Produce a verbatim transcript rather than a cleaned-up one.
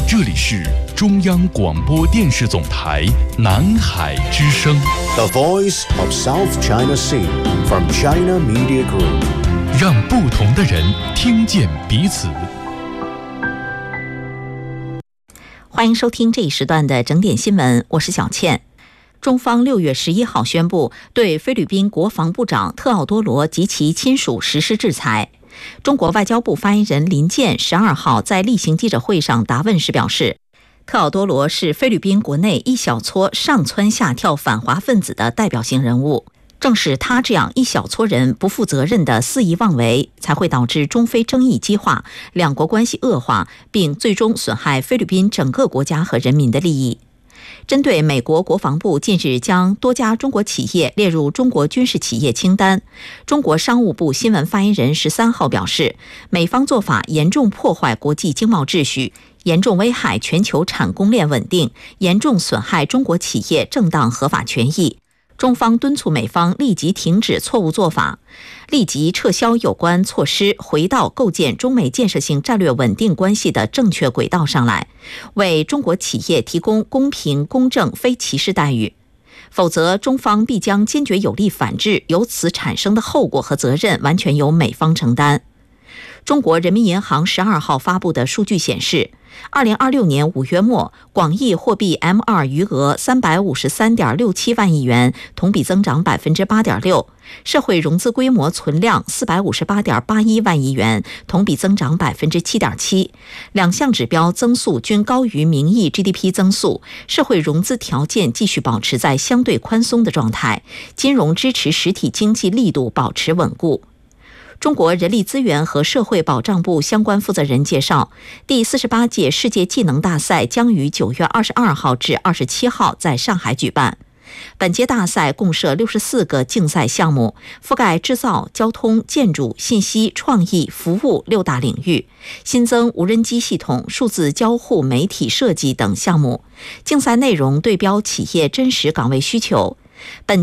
这里是中央广播电视总台南海之声 The Voice of South China Sea from China Media Group， 让不同的人听见彼此。 欢迎收听这一时段的整点新闻，我是小倩。中方六月十一号宣布对菲律宾国防部长特奥多罗及其亲属实施制裁。中国外交部发言人林健十二号在例行记者会上答问时表示，特奥多罗是菲律宾国内一小撮上蹿下跳反华分子的代表性人物，正是他这样一小撮人不负责任的肆意妄为，才会导致中菲争议激化，两国关系恶化，并最终损害菲律宾整个国家和人民的利益。针对美国国防部近日将多家中国企业列入中国军事企业清单，中国商务部新闻发言人十三号表示，美方做法严重破坏国际经贸秩序，严重危害全球产供链稳定，严重损害中国企业正当合法权益。中方敦促美方立即停止错误做法，立即撤销有关措施，回到构建中美建设性战略稳定关系的正确轨道上来，为中国企业提供公平、公正、非歧视待遇。否则，中方必将坚决有力反制，由此产生的后果和责任完全由美方承担。中国人民银行十二号发布的数据显示，二零二六年五月末，广义货币 M 二 余额三百五十三点六七万亿元，同比增长百分之八点六；社会融资规模存量四百五十八点八一万亿元，同比增长百分之七点七。两项指标增速均高于名义 G D P 增速，社会融资条件继续保持在相对宽松的状态，金融支持实体经济力度保持稳固。中国人力资源和社会保障部相关负责人介绍，第四十八届世界技能大赛将于九月二十二号至二十七号在上海举办。本届大赛共设六十四个竞赛项目，覆盖制造、交通、建筑、信息、创意、服务六大领域，新增无人机系统、数字交互、媒体设计等项目。竞赛内容对标企业真实岗位需求。本